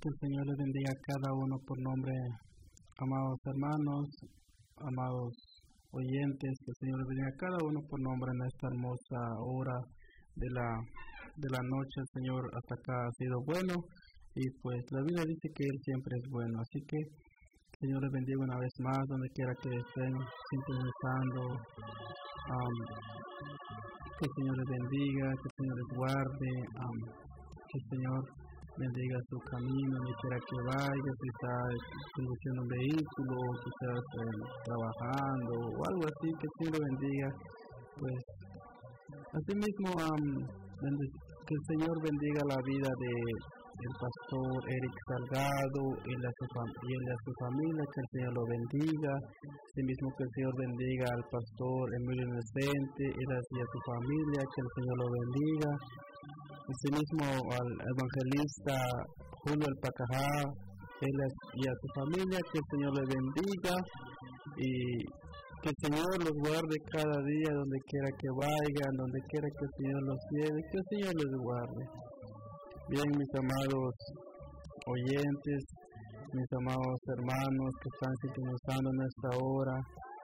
Que el Señor les bendiga a cada uno por nombre, amados hermanos, amados oyentes. Que el Señor les bendiga a cada uno por nombre en esta hermosa hora de la noche. El Señor hasta acá ha sido bueno y pues la Biblia dice que Él siempre es bueno. Así que el Señor les bendiga una vez más donde quiera que estén sintonizando. Que el Señor les bendiga, que el Señor les guarde, que el Señor bendiga su camino, donde quiera que vaya, si está conduciendo un vehículo, si está trabajando o algo así, que el Señor lo bendiga. Pues asimismo, que el Señor bendiga la vida del pastor Eric Salgado y a su familia, que el Señor lo bendiga. Asimismo, que el Señor bendiga al pastor Emilio Inocente y a su familia, que el Señor lo bendiga. Asimismo, al evangelista Julio El Pacajá y a su familia, que el Señor le bendiga y que el Señor los guarde cada día donde quiera que vayan, donde quiera que el Señor los lleve, que el Señor les guarde. Bien, mis amados oyentes, mis amados hermanos que están sintonizando en esta hora,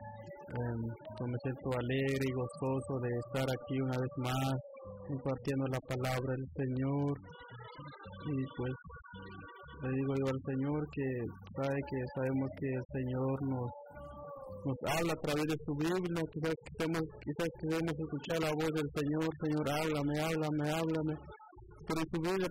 me siento alegre y gozoso de estar aquí una vez más compartiendo la palabra del Señor. Y pues le digo yo al Señor que sabemos que el Señor nos habla a través de su Biblia. Quizás queremos escuchar la voz del Señor. Señor, háblame. Pero en su Biblia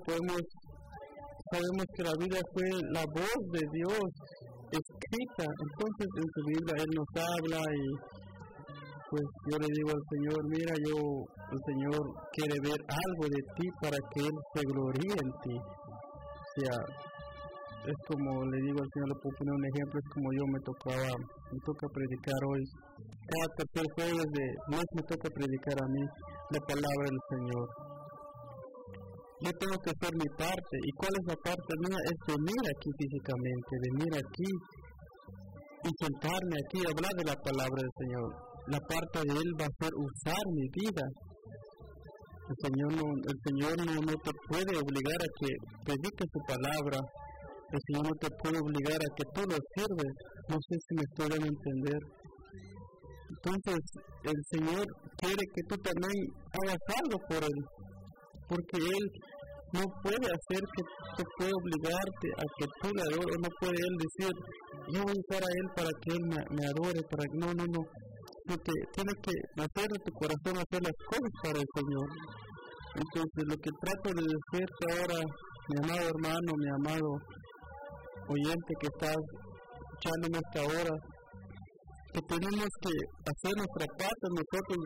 sabemos que la Biblia fue la voz de Dios escrita. Entonces en su Biblia Él nos habla y pues yo le digo al Señor, mira, el Señor quiere ver algo de ti para que Él se gloríe en ti. O sea, es como le digo al Señor, le puedo poner un ejemplo, es como me toca predicar hoy. Cada tercer jueves de mes me toca predicar a mí la palabra del Señor. Yo tengo que hacer mi parte. ¿Y cuál es la parte mía? Es venir aquí físicamente, venir aquí y sentarme aquí y hablar de la palabra del Señor. La parte de Él va a ser usar mi vida. El Señor no te puede obligar a que prediques su palabra. El Señor no te puede obligar a que tú lo sirves. No sé si me estoy dando a entender. Entonces, el Señor quiere que tú también hagas algo por Él. Porque Él no puede hacer que puede obligarte a que tú le adores. No puede Él decir, yo voy a usar a Él para que Él me adore. No. Porque tienes que hacer de tu corazón hacer las cosas para el Señor. Entonces lo que trato de decirte ahora, mi amado hermano, mi amado oyente que estás escuchando en esta hora, que tenemos que hacer nuestra parte nosotros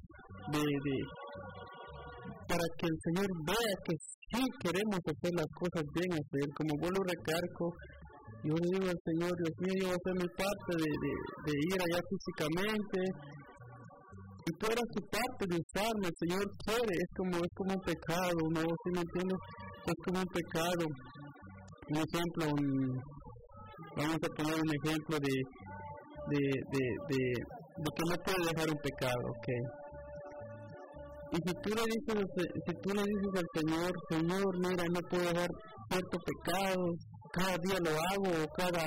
para que el Señor vea que sí queremos hacer las cosas bien hacia Él. Como vuelvo a recargo, yo le digo al Señor, Dios mío, yo voy a hacer mi parte de ir allá físicamente. Y tú eres tu parte de usarme, el Señor quiere, es como un pecado, ¿no? ¿Sí me entiendes? Es como un pecado. Un ejemplo, vamos a poner un ejemplo de que no puede dejar un pecado, ¿ok? Y si tú le dices al Señor, mira, no puedo dejar cierto pecado, cada día lo hago, cada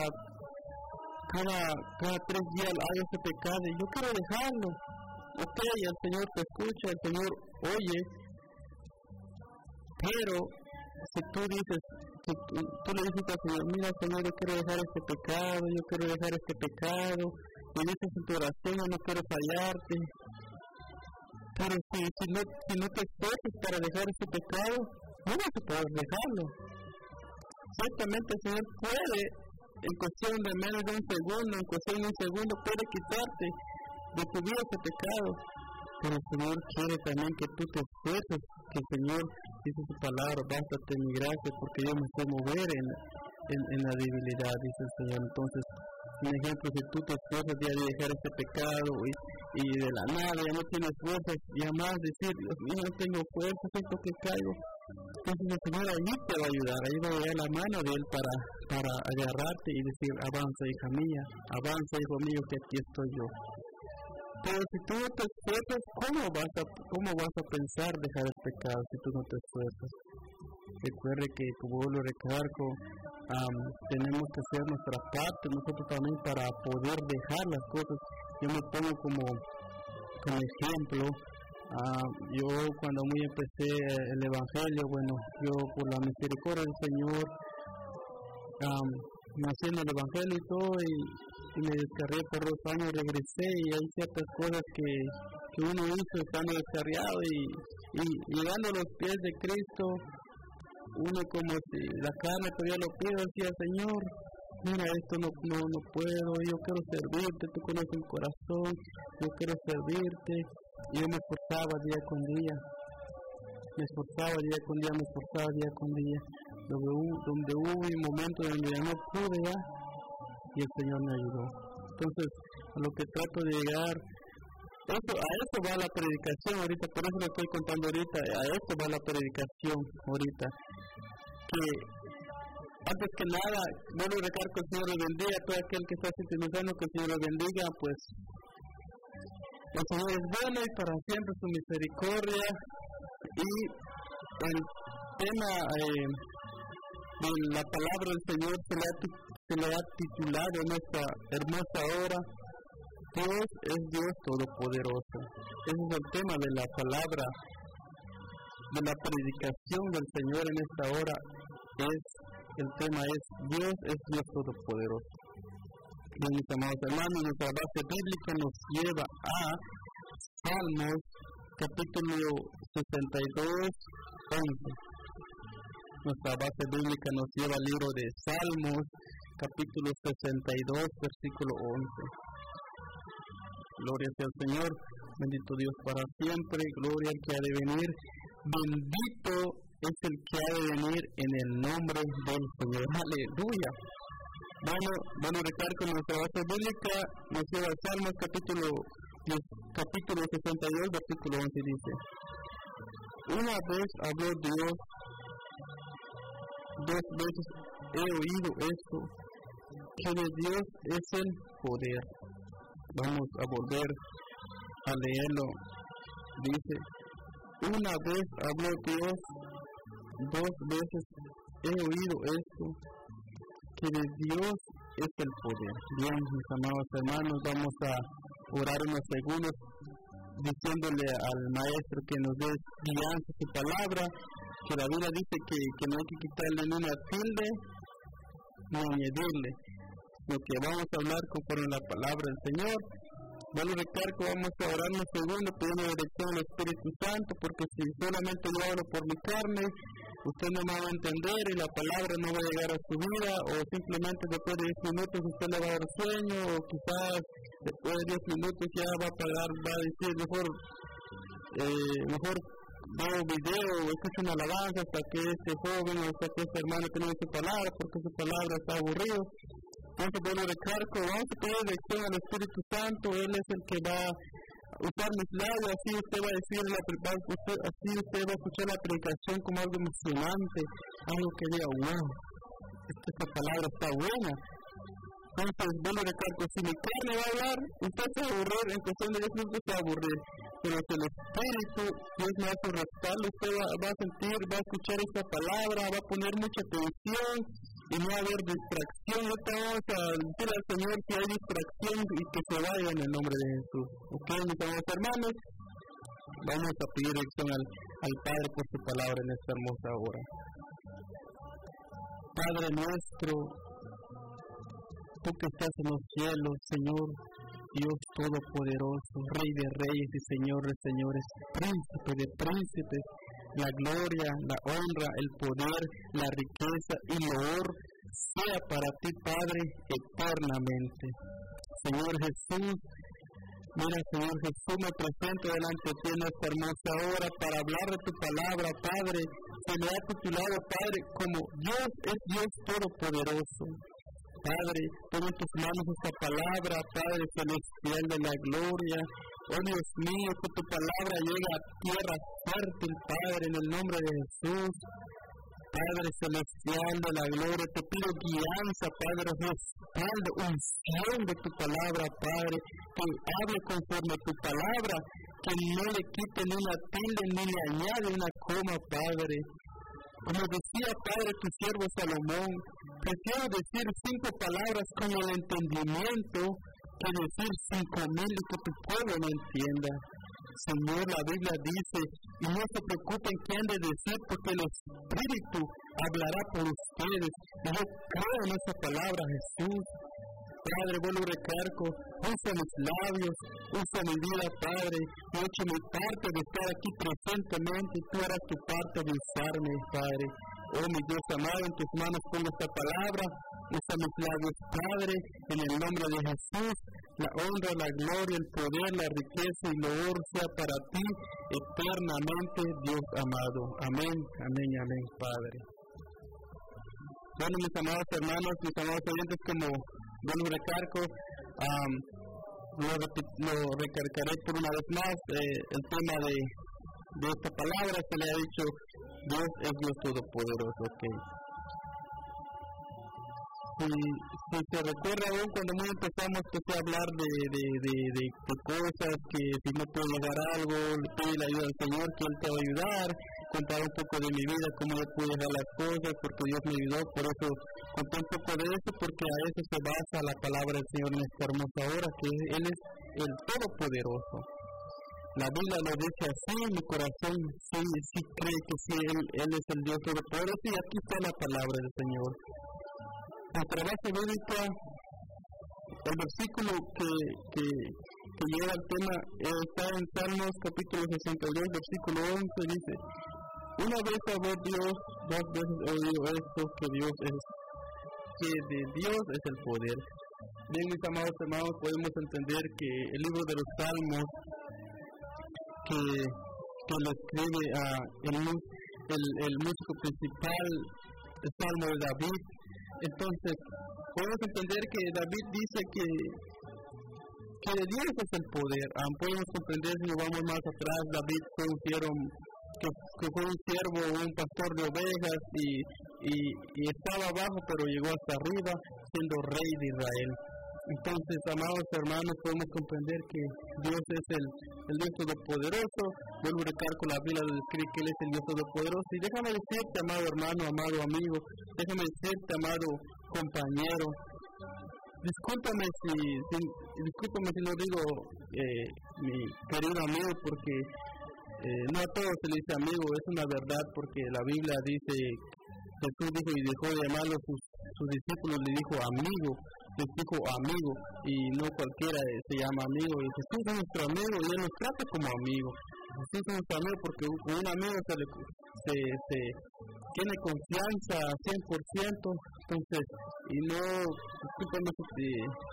3 días hago ese pecado, y yo quiero dejarlo. Ok, el Señor te escucha, el Señor oye, pero si tú le dices al Señor, mira Señor, yo quiero dejar este pecado, y dices en tu oración, yo no quiero fallarte, pero si no te esfuerzas para dejar ese pecado, no vas a poder dejarlo. Ciertamente el Señor puede, en cuestión de menos de un segundo, puede quitarte de tu vida ese pecado, pero el Señor quiere también que tú te esfuerces, que el Señor dice su palabra, bástate mi gracia, porque yo me sé mover en la debilidad, dice el Señor. Entonces, un ejemplo, si tú te esfuerzas de dejar ese pecado y de la nada ya no tienes fuerzas, y además decir, Dios mío, no tengo fuerzas, siento que caigo, entonces el Señor ahí te va a ayudar, ahí va a llegar la mano de Él para agarrarte y decir, avanza hija mía, avanza hijo mío, que aquí estoy yo. Pero si tú no te esfuerzas, ¿cómo vas a pensar dejar el pecado si tú no te esfuerzas? Recuerde que, como vuelvo a recalco, tenemos que hacer nuestra parte nosotros también para poder dejar las cosas. Yo me pongo como ejemplo. Yo cuando muy empecé el evangelio, bueno, yo por la misericordia del Señor nací en el evangelio y todo, y me descarrié por 2 años, regresé, y hay ciertas cosas que uno hizo estando descarriado, y llegando a los pies de Cristo, uno como si la carne todavía lo pide, decía: Señor, mira, esto no puedo, yo quiero servirte, tú conoces mi corazón, yo quiero servirte. Y yo me esforzaba día con día, me esforzaba día con día, donde hubo un momento donde ya no pude ya, y el Señor me ayudó. Entonces, a lo que trato de llegar, a eso va la predicación ahorita, por eso lo estoy contando ahorita, a eso va la predicación ahorita, que antes que nada, vuelvo a recalcar que el Señor le bendiga a todo aquel que está sintonizando, que el Señor le bendiga, pues el Señor es bueno y para siempre su misericordia. Y el tema de la palabra del Señor se le ha titulado en esta hermosa hora: Dios es Dios Todopoderoso. Ese es el tema de la palabra, de la predicación del Señor en esta hora. El tema es: Dios es Dios Todopoderoso. Bien, mis amados hermanos, nuestra base bíblica nos lleva a Salmos capítulo 62, 11. Nuestra base bíblica nos lleva al libro de Salmos capítulo 62, versículo 11. Gloria sea al Señor, bendito Dios para siempre, gloria al que ha de venir, bendito es el que ha de venir en el nombre del Señor. Aleluya. Bueno, recalco, nuestra base bíblica nos lleva a Salmos capítulo 62, versículo 11, dice: Una vez habló Dios, 2 veces he oído esto, que de Dios es el poder. Vamos a volver a leerlo. Dice: Una vez habló Dios, 2 veces he oído esto, que de Dios es el poder. Bien, mis amados hermanos, vamos a orar unos segundos diciéndole al Maestro que nos dé guianza su palabra, que la Biblia dice que no hay que quitarle ni una tilde ni añadirle, sino que vamos a hablar conforme la palabra del Señor. Bueno, recargo, vamos a orar unos segundos pidiendo dirección al Espíritu Santo, porque si solamente yo hablo por mi carne, usted no me va a entender y la palabra no va a llegar a su vida, o simplemente después de 10 minutos usted le va a dar sueño, o quizás después de 10 minutos ya va a decir mejor veo video o escucho una alabanza hasta que este joven o hasta que este hermano tenga su palabra, porque su palabra está aburrido. Entonces, bueno, recargo, vamos a pedir dirección al Espíritu Santo. Él es el que va a usar mis labios, así usted va a decir así usted va a escuchar la predicación como algo emocionante, algo que diga: wow, esta palabra está buena. Entonces, bueno, recargo, si mi carne va a hablar, usted se va a aburrir, en cuestión de 10 minutos se va a aburrir, pero si el Espíritu Dios me hace respaldo, usted va a sentir, va a escuchar esta palabra, va a poner mucha atención y no va a haber distracción. Ahorita vamos a decir al Señor que hay distracción y que se vaya en el nombre de Jesús. Ok, mis amados hermanos, vamos a pedir dirección al Padre por su palabra en esta hermosa hora. Padre nuestro, tú que estás en los cielos, Señor, Dios Todopoderoso, Rey de reyes y Señor de señores, Príncipe de príncipes, la gloria, la honra, el poder, la riqueza y el honor sea para ti, Padre, eternamente. Señor Jesús, mira, Señor Jesús, me presento delante de ti en esta hermosa hora para hablar de tu palabra, Padre. Se me ha titulado, Padre, como Dios es Dios Todopoderoso. Padre, tomo en tus manos esta palabra, Padre celestial de la gloria. Oh Dios mío, que tu palabra llegue a tierra fértil, Padre, en el nombre de Jesús. Padre celestial de la gloria, te pido guianza, Padre, respaldo, unción de tu palabra, Padre, que hable conforme a tu palabra, que no le quite ni una tilde ni le añade una coma, Padre. Como decía Padre tu siervo Salomón, prefiero decir 5 palabras con el entendimiento que decir 5,000 y que tu pueblo no entienda. Señor, la Biblia dice, y no se preocupen qué han de decir, porque el Espíritu hablará por ustedes. Y yo creo en esa palabra, Jesús. Padre, vuelvo a recargo, usa mis labios, usa mi vida, Padre, he hecho mi parte de estar aquí presentemente, y tú harás tu parte de usarme, Padre. Oh, mi Dios amado, en tus manos pongo esta palabra, usa mis labios, Padre, en el nombre de Jesús, la honra, la gloria, el poder, la riqueza y lo oro sea para ti eternamente, Dios amado. Amén, amén, amén, Padre. Bueno, mis amados hermanos, mis amados oyentes, como vuelvo a recargo, lo recargaré por una vez más, el tema de esta palabra se le ha dicho, Dios es Dios Todopoderoso, ok. Si se recuerda aún cuando muy empezamos a hablar de cosas que si no puedo llegar a algo, le pido la ayuda al Señor que Él te va a ayudar, contar un poco de mi vida, cómo yo pude dejar las cosas, porque Dios me ayudó, por eso conté un poco de eso, porque a eso se basa la palabra del Señor en esta hermosa hora, que Él es el Todopoderoso. La Biblia lo dice así, mi corazón sí cree que sí, Él es el Dios Todopoderoso, y aquí está la palabra del Señor. Nuestra base bíblica, el versículo que lleva el tema está en Salmos capítulo 62, versículo 11, dice: una vez habló Dios, 2 veces he oído esto, que de Dios es el poder. Bien, mis amados hermanos, podemos entender que el libro de los Salmos, que lo escribe el músico principal, el Salmo de David. Entonces, podemos entender que David dice que de Dios es el poder. Podemos comprender, si nos vamos más atrás, David fue un siervo, un pastor de ovejas y estaba abajo, pero llegó hasta arriba siendo rey de Israel. Entonces, amados hermanos, podemos comprender que Dios es el Dios Todopoderoso. Vuelvo a recargar la Biblia donde escribe que Él es el Dios Todopoderoso. Y déjame decirte, amado hermano, amado amigo, déjame decirte, amado compañero, discúlpame si no digo mi querido amigo, porque no a todos se le dice amigo, es una verdad, porque la Biblia dice, Jesús dijo y dejó de llamarlo sus discípulos, le dijo amigo, les dijo amigo, y no cualquiera se llama amigo, y Jesús es nuestro amigo, y Él nos trata como amigo. Jesús es nuestro amigo porque un amigo se tiene confianza 100%, entonces, y no, discúlpame si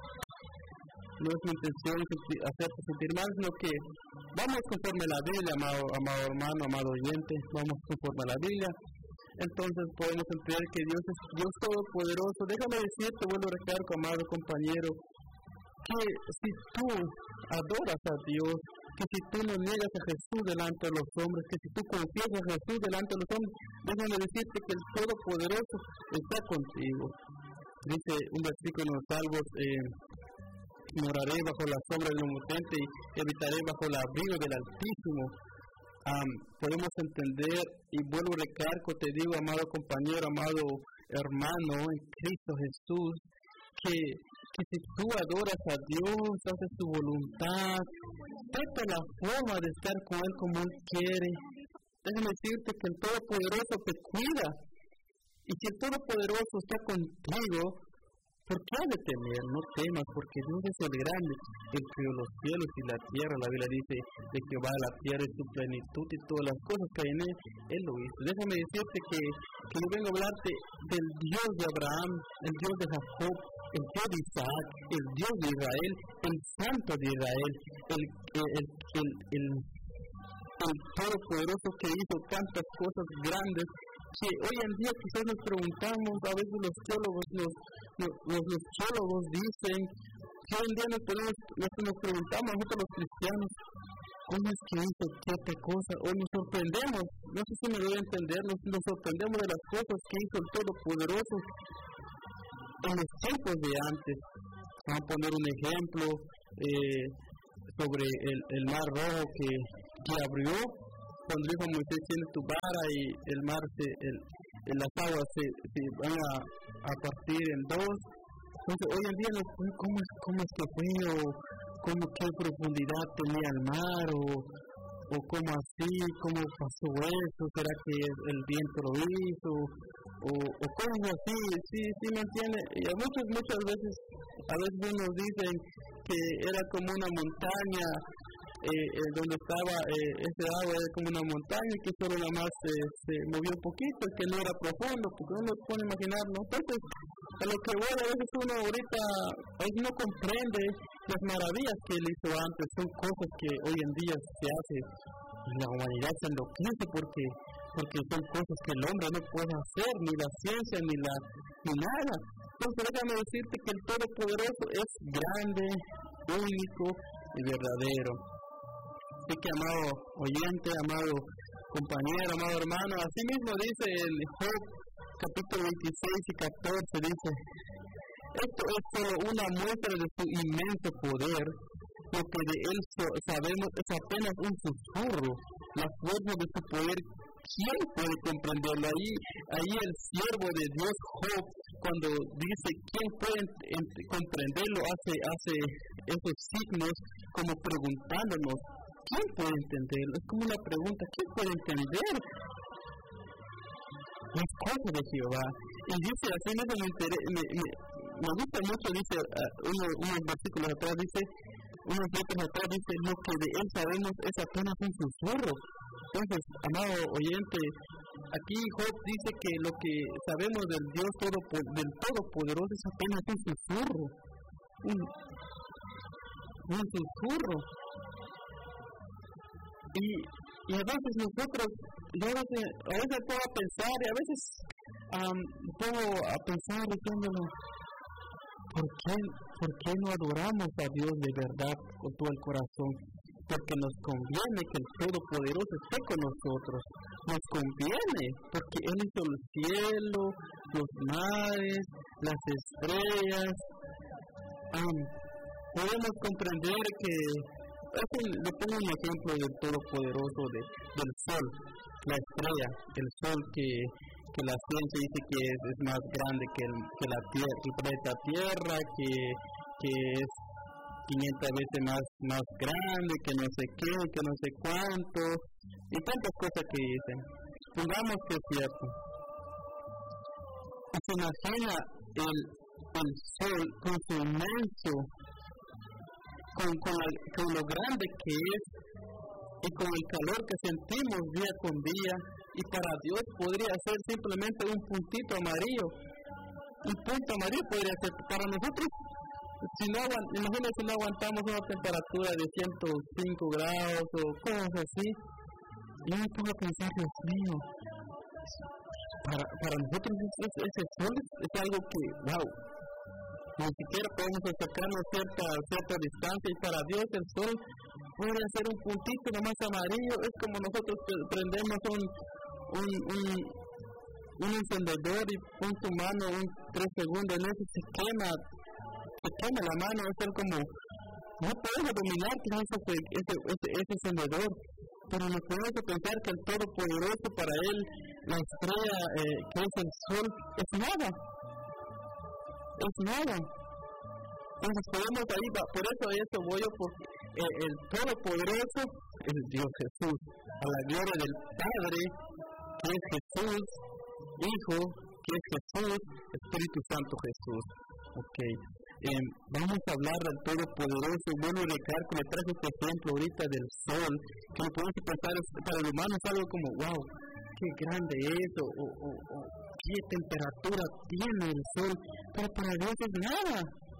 no es mi intención hacerte sentir mal, sino que vamos conforme a la Biblia, amado hermano, amado oyente, vamos conforme a la Biblia. Entonces podemos entender que Dios es Dios Todopoderoso. Déjame decirte, vuelvo a recargar, amado compañero, que si tú adoras a Dios, que si tú no niegas a Jesús delante de los hombres, que si tú confías a Jesús delante de los hombres, déjame decirte que el Todopoderoso está contigo. Dice un versículo en los Salmos, moraré bajo la sombra del Omnipotente y habitaré bajo el abrigo del Altísimo. Podemos entender, y vuelvo a recargo, te digo, amado compañero, amado hermano en Cristo Jesús, que si tú adoras a Dios, haces tu voluntad, trata la forma de estar con Él como Él quiere. Déjame decirte que el Todopoderoso te cuida, y si el Todopoderoso está contigo, ¿por qué has de temer? No temas, porque Dios es el grande, el que creó los cielos y la tierra. La Biblia dice de Jehová la tierra y su plenitud y todas las cosas que hay en Él lo hizo. Déjame decirte que yo vengo a hablarte del Dios de Abraham, el Dios de Jacob, el Dios de Isaac, el Dios de Israel, el Santo de Israel, el Todopoderoso que hizo tantas cosas grandes, que hoy en día quizás nos preguntamos, a veces los teólogos, los teólogos dicen, que hoy en día nos preguntamos nosotros los cristianos, ¿cómo es que hizo cierta cosa? O nos sorprendemos, no sé si me doy a entender, nos sorprendemos de las cosas que hizo el Todopoderoso en los tiempos de antes. Vamos a poner un ejemplo sobre el mar rojo que abrió. Cuando dijo a Moisés, tiene tu vara, y el mar las aguas se van a partir en dos. Entonces hoy en día ¿cómo es que fue? ¿O qué profundidad tenía el mar? ¿O cómo así? ¿Cómo pasó eso? ¿Será que el viento lo hizo? ¿O cómo así? Sí me entiende. Y muchas veces unos dicen que era como una montaña, donde estaba ese agua era como una montaña que solo nada más se movió un poquito, que no era profundo, porque uno puede imaginar, ¿no? Entonces, a lo que voy, a veces uno ahorita no comprende las maravillas que él hizo antes. Son cosas que hoy en día se hace y la humanidad se enloquece porque son cosas que el hombre no puede hacer, ni la ciencia, ni nada. Entonces déjame decirte que el Todopoderoso es grande, único y verdadero. Así que, amado oyente, amado compañero, amado hermano, así mismo dice el Job, capítulo 26 y 14, dice: esto es solo una muestra de su inmenso poder. Lo que de él sabemos es apenas un susurro. La fuerza de su poder, ¿quién puede comprenderlo? Ahí el siervo de Dios, Job, cuando dice ¿quién puede comprenderlo? Hace esos signos como preguntándonos ¿quién puede entenderlo? Es como una pregunta, ¿quién puede entender las cosas de Jehová? Y dice, así me gusta mucho, dice unos versículos atrás, unos letras atrás, dice: lo que de él sabemos es apenas un susurro. Entonces, amado oyente, aquí Job dice que lo que sabemos del Dios del Todopoderoso es apenas un susurro. Un susurro. Y a veces nosotros, yo a veces puedo pensar, y a veces puedo pensar diciéndolo: ¿por qué no adoramos a Dios de verdad con todo el corazón? Porque nos conviene que el Todopoderoso esté con nosotros. Nos conviene, porque Él hizo el cielo, los mares, las estrellas. Podemos comprender que, le pongo un ejemplo del Todopoderoso, del Sol, la estrella, el Sol que la ciencia dice que es más grande que la Tierra, que el planeta Tierra, que es 500 veces más grande, que no sé qué, que no sé cuánto, y tantas cosas que dicen. Supongamos que es cierto. Y se imagina el Sol con su inmenso, con lo grande que es, y con el calor que sentimos día con día, y para Dios podría ser simplemente un puntito amarillo. Un punto amarillo podría ser para nosotros. Imagínense si no aguantamos una temperatura de 105 grados o cosas así. Yo me pongo a pensar, Dios mío, para nosotros ese sol es algo que, wow, ni siquiera podemos acercarnos cierta distancia, y para Dios el sol puede ser un puntito nomás amarillo. Es como nosotros prendemos un encendedor y pon tu mano 3 segundos en eso, se quema la mano. Es algo como, no podemos dominar ese encendedor, pero nos podemos pensar que el Todopoderoso, para él la estrella que es el sol es nada. Entonces podemos ahí, por eso voy yo, porque el Todopoderoso es Dios Jesús, a la gloria del Padre, que es Jesús, Hijo, que es Jesús, Espíritu Santo Jesús. Vamos a hablar del Todopoderoso. Bueno, Ricardo, me traje este ejemplo ahorita del sol, que lo podemos pensar, para el humano es algo como, wow, qué grande es, o qué temperatura tiene el sol, pero para Dios es nada.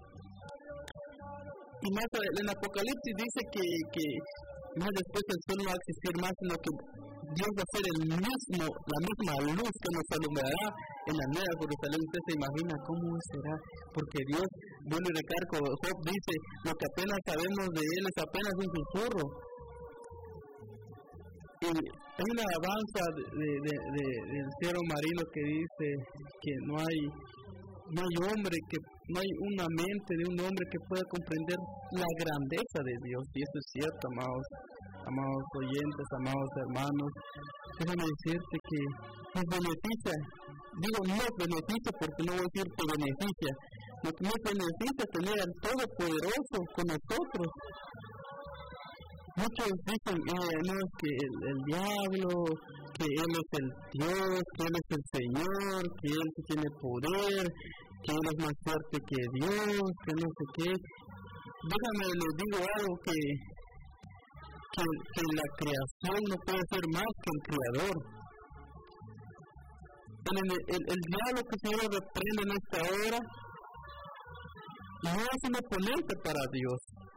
Y más en Apocalipsis dice que más después el sol no va a existir más, sino que Dios va a ser la misma luz que nos alumbrará en la nueva Jerusalén. Usted se imagina cómo será, porque Dios, bueno, y recargo, Job dice, lo que apenas sabemos de él es apenas un susurro. Y hay una alabanza del cielo marino que dice que no hay una mente de un hombre que pueda comprender la grandeza de Dios. Y eso es cierto, amados oyentes, amados hermanos. Déjame decirte que nos beneficia digo nos beneficia porque no voy a decir que beneficia, lo que nos beneficia es tener al Todopoderoso con nosotros. Muchos dicen, no, es que el diablo, que Él es el Dios, que Él es el Señor, que Él tiene poder, que Él es más fuerte que Dios, que no sé qué. Déjame, les digo algo, que la creación no puede ser más que el Creador. El diablo que se reprende en esta hora no es un oponente para Dios.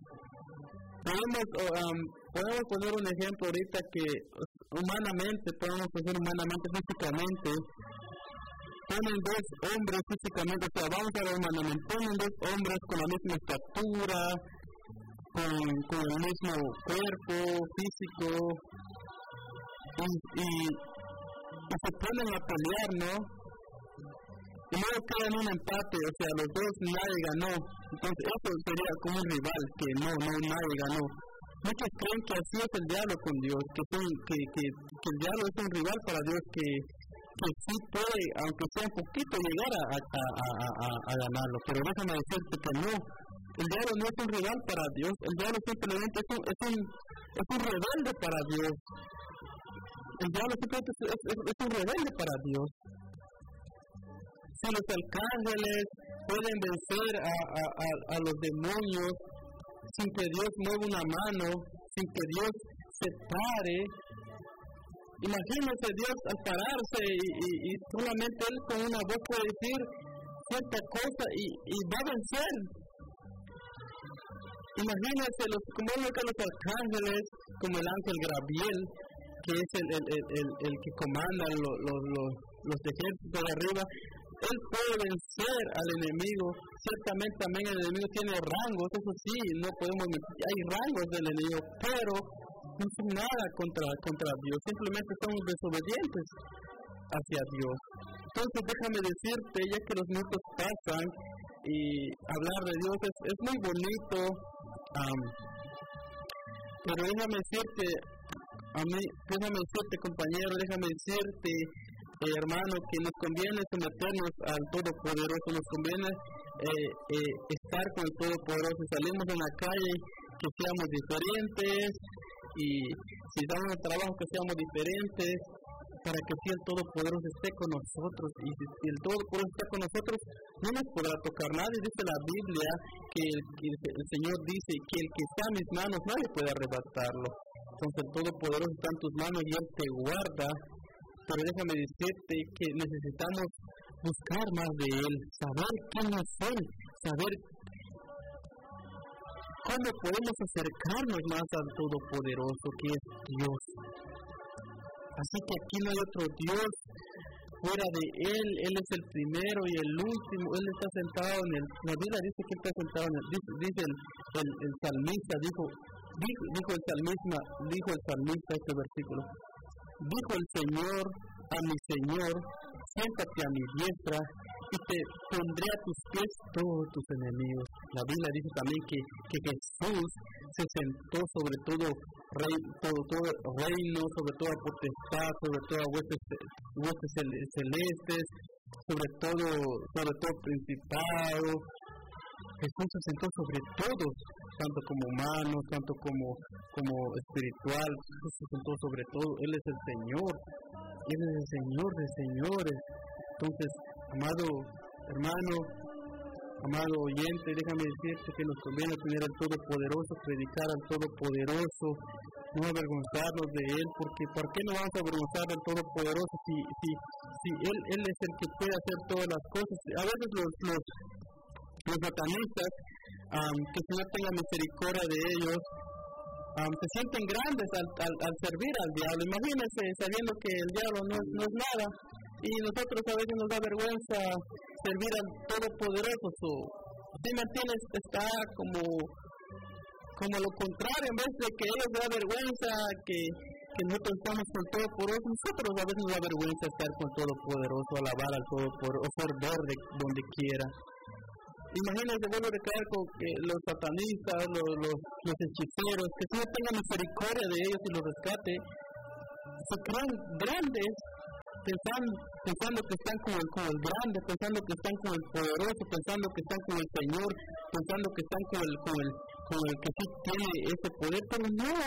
Podemos poner un ejemplo ahorita que humanamente, físicamente, ponen dos hombres físicamente, o sea, vamos a ver humanamente, ponen dos hombres con la misma estatura, con el mismo cuerpo físico, y se ponen a pelear, ¿no? Y luego quedan un empate, o sea, los dos nadie ganó. Entonces eso sería como un rival, que no nadie ganó. Muchos creen que así es el diablo con Dios, que el diablo es un rival para Dios, que sí puede, aunque sea un poquito, llegar a ganarlo. Pero déjame decirte que no. El diablo no es un rival para Dios, el diablo simplemente es un rebelde para Dios. El diablo simplemente es un rebelde para Dios. Si los arcángeles pueden vencer a los demonios sin que Dios mueva una mano, sin que Dios se pare, imagínese Dios al pararse y solamente Él con una voz puede decir cierta cosa y va a vencer. Imagínense como los arcángeles, como el ángel Gabriel, que es el que comanda los ejércitos de arriba. Él puede vencer al enemigo. Ciertamente también el enemigo tiene rangos, eso sí, no podemos mentir, hay rangos del enemigo, pero no son nada contra Dios, simplemente son desobedientes hacia Dios. Entonces déjame decirte, ya que los minutos pasan, y hablar de Dios es muy bonito, pero déjame decirte, compañero, déjame decirte, hermano, que nos conviene someternos al Todopoderoso, nos conviene estar con el Todopoderoso. Salimos en la calle, que seamos diferentes, y si damos el trabajo, que seamos diferentes, para que si el Todopoderoso esté con nosotros. Y si el Todopoderoso está con nosotros, no nos podrá tocar nadie. Dice la Biblia que el Señor dice que el que está en mis manos nadie puede arrebatarlo. Entonces el Todopoderoso está en tus manos y Él te guarda. Pero déjame decirte que necesitamos buscar más de Él, saber quién es Él, saber cómo podemos acercarnos más al Todopoderoso, que es Dios. Así que aquí no hay otro Dios fuera de Él. Él es el primero y el último. Él está sentado la Biblia dice que Él está sentado dice el salmista, dijo el salmista este versículo. Dijo el Señor a mi Señor, siéntate a mi diestra y te pondré a tus pies todos tus enemigos. La Biblia dice también que Jesús se sentó sobre todo reino, sobre toda potestad, sobre todas huestes celestes, sobre todo principado. Jesús se sentó sobre todos, tanto como humano, tanto como espiritual. Jesús se sentó sobre todo. Él es el Señor. Él es el Señor de señores. Entonces, amado hermano, amado oyente, déjame decirte que nos conviene tener al Todopoderoso, predicar al Todopoderoso, no avergonzarnos de Él, porque ¿por qué no vamos a avergonzar al Todopoderoso si Él es el que puede hacer todas las cosas? A veces los satanistas, que el Señor tenga misericordia de ellos, se sienten grandes al servir al diablo. Imagínense, sabiendo que el diablo no es nada, y nosotros a veces nos da vergüenza servir al Todopoderoso. Si me entiendes, está como lo contrario, en vez de que ellos les da vergüenza que nosotros estamos con Todopoderoso, nosotros a veces nos da vergüenza estar con Todopoderoso, alabar al Todopoderoso, sorber de donde quiera. Imagínense, vuelvo a declarar que los satanistas, los hechiceros, que si no tengan misericordia de ellos y los rescate, se creen grandes, pensando que están con el grande, pensando que están con el poderoso, pensando que están con el Señor, pensando que están con el que sí tiene ese poder, pero no.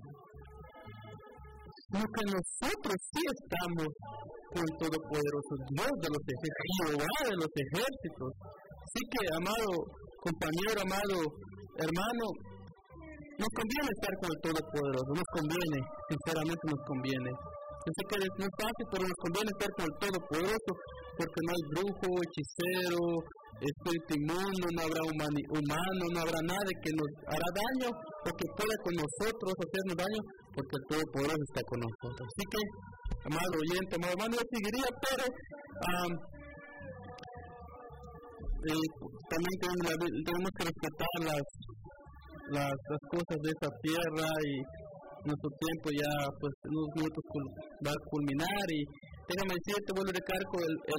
Sino que nosotros sí estamos con el Todopoderoso, Dios de los ejércitos, Jehová de los ejércitos. Así que, amado compañero, amado hermano, nos conviene estar con el Todopoderoso, nos conviene, sinceramente nos conviene. Yo sé que no es fácil, pero nos conviene estar con el Todopoderoso, porque no hay brujo, hechicero, espíritu inmundo, no habrá humano, no habrá nada que nos hará daño o que pueda con nosotros hacernos daño, porque el Todopoderoso está con nosotros. Así que, amado oyente, amado hermano, yo seguiría, pero también tenemos que respetar las cosas de esta tierra, y nuestro tiempo ya pues en unos minutos va a culminar. Y déjame decirte, vuelvo a recargo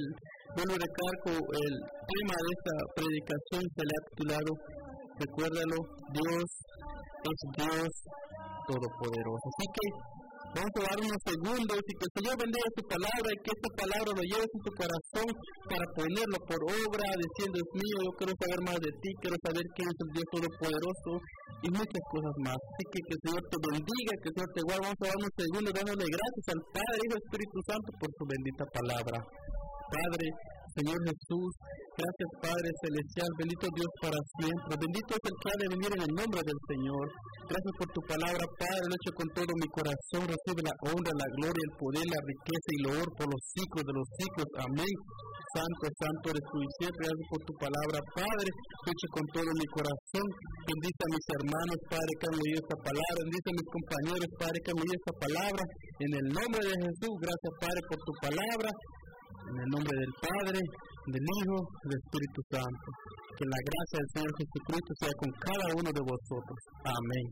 el tema de esta predicación, se le ha titulado, recuérdalo, Dios es Dios Todopoderoso. Así que vamos a dar unos segundos y que el Señor bendiga su palabra y que esta palabra lo lleves en tu corazón para ponerlo por obra, diciendo, Dios mío, yo quiero saber más de ti, quiero saber quién es el Dios Todopoderoso y muchas cosas más. Así que el Señor te bendiga, que el Señor te guarde. Vamos a dar unos segundos dándole gracias al Padre, Hijo y Espíritu Santo por su bendita palabra. Padre, Señor Jesús, gracias Padre Celestial, bendito Dios para siempre, bendito es el que ha de venir en el nombre del Señor. Gracias por tu palabra, Padre, lo he hecho con todo mi corazón, recibe la honra, la gloria, el poder, la riqueza y lo oro por los siglos de los siglos, amén. Santo, santo eres tú y siempre, gracias por tu palabra, Padre, lo he hecho con todo mi corazón. Bendice a mis hermanos, Padre, que han oído esta palabra, bendice a mis compañeros, Padre, que han oído esta palabra, en el nombre de Jesús. Gracias, Padre, por tu palabra. En el nombre del Padre, del Hijo, del Espíritu Santo. Que la gracia del Señor Jesucristo sea con cada uno de vosotros. Amén.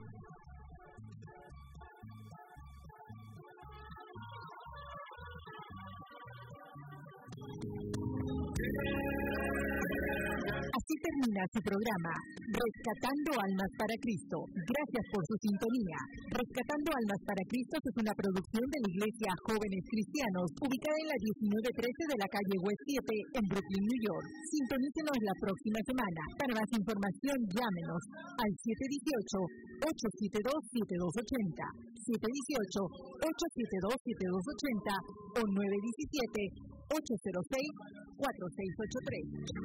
Así termina su programa, Rescatando Almas para Cristo. Gracias por su sintonía. Rescatando Almas para Cristo es una producción de la Iglesia Jóvenes Cristianos, ubicada en la 1913 de la calle West 7, en Brooklyn, New York. Sintonícenos la próxima semana. Para más información, llámenos al 718-872-7280, 718-872-7280 o 917-806-4683.